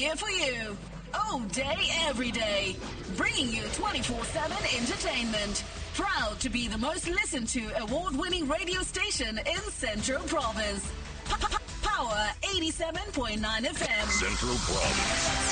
here for you. All day, every day. Bringing you 24/7 entertainment. Proud to be the most listened to award-winning radio station in Central Province. Power 87.9 FM. Central Province.